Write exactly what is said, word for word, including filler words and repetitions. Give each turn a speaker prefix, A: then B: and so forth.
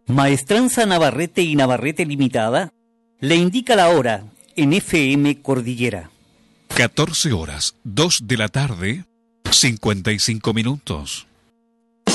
A: Maestranza Navarrete y Navarrete Limitada le indica la hora en F M Cordillera.
B: catorce horas, dos de la tarde, cincuenta y cinco minutos.